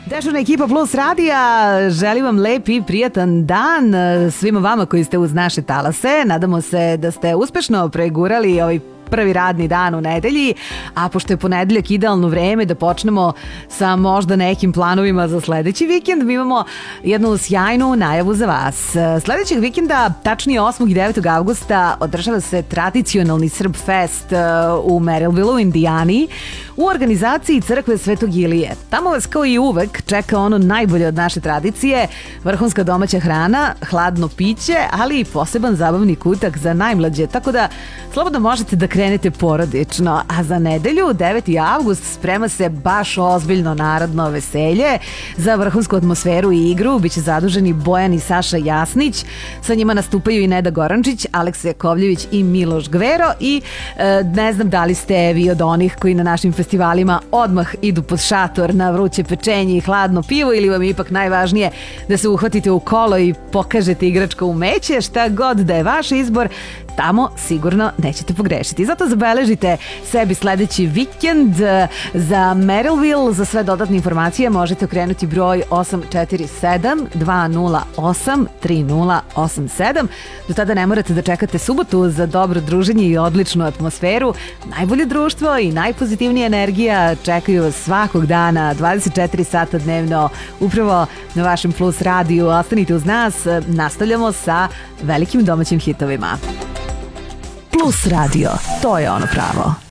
Dežurna ekipa Plus radija želi vam lep i prijatan dan svima vama koji ste uz naše talase. Nadamo se da ste uspešno pregurali ovaj prvi radni dan u nedelji, a pošto je ponedeljak idealno vreme da počnemo sa možda nekim planovima za sledeći vikend, mi imamo jednu sjajnu najavu za vas. Sledećeg vikenda, tačnije 8. i 9. avgusta, održava se tradicionalni Srb Fest u Merrillville u Indijani u organizaciji Crkve Svetog Ilije. Tamo vas kao i uvek čeka ono najbolje od naše tradicije, vrhunska domaća hrana, hladno piće, ali i poseban zabavni kutak za najmlađe, tako da slobodno možete da krenete porodično. A za nedelju, 9. avgust, sprema se baš ozbiljno narodno veselje. Za vrhunsku atmosferu i igru biće zaduženi Bojan i Saša Jasnić. Sa njima nastupaju i Neda Gorančić, Aleksa Jakovljević i Miloš Gvero. I ne znam da li ste vi od onih koji na našim festivalima odmah idu pod šator na vruće pečenje i hladno pivo, ili vam je ipak najvažnije da se uhvatite u kolo i pokažete igračko umeće. Šta god da je vaš izbor, tamo sigurno nećete pogrešiti. Zato zabeležite sebi sledeći vikend za Merrillville. Za sve dodatne informacije možete okrenuti broj 847 208 3087. Do tada ne morate da čekate subotu za dobro druženje i odličnu atmosferu. Najbolje društvo i najpozitivnija energija čekaju vas svakog dana, 24 sata dnevno, upravo na vašem Plus radiju. Ostanite uz nas, nastavljamo sa velikim domaćim hitovima. Plus radio, to je ono pravo.